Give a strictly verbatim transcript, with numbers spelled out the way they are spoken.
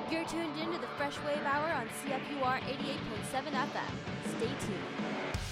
You're tuned in to the Fresh Wave Hour on C F U R eighty-eight point seven F M. Stay tuned.